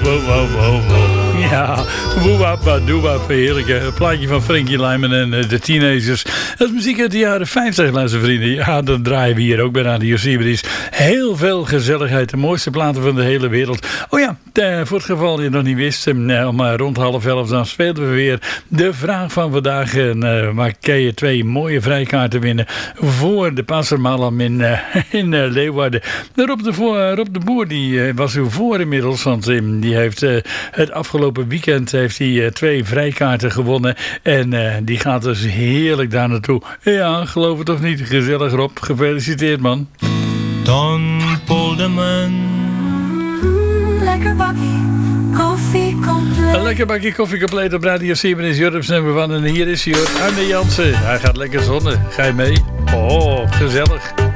Ja, woewap, heerlijk. Een plaatje van Frankie Lyman en de Teenagers. Dat is muziek uit de jaren 50, luister vrienden. Ja, dat draaien we hier ook bij Radio Siberisch. Heel veel gezelligheid, de mooiste platen van de hele wereld. Oh ja, voor het geval je het nog niet wist, om rond 10:30 dan spelen we weer de vraag van vandaag. Maar kan je 2 mooie vrijkaarten winnen voor de Passermalam in Leeuwarden. Rob de Boer, die was u voor inmiddels, want die heeft het afgelopen weekend heeft hij 2 vrijkaarten gewonnen. En die gaat dus heerlijk daar naartoe. Ja, geloof het of niet. Gezellig Rob. Gefeliciteerd man. Don Polderman. Lekker bakkie koffie compleet. Een lekker bakje koffie compleet op Radio Siberisch, Europe's nummer 1. En hier is hij hoor, Arne Jansen. Hij gaat lekker zonnen. Ga je mee? Oh, gezellig.